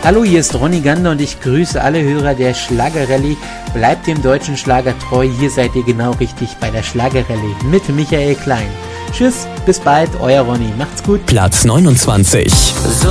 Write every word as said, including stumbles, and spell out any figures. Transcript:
Hallo, hier ist Ronny Gander und ich grüße alle Hörer der Schlagerrallye. Bleibt dem deutschen Schlager treu, hier seid ihr genau richtig bei der Schlagerrallye mit Michael Klein. Tschüss, bis bald, euer Ronny, macht's gut. Platz neunundzwanzig. So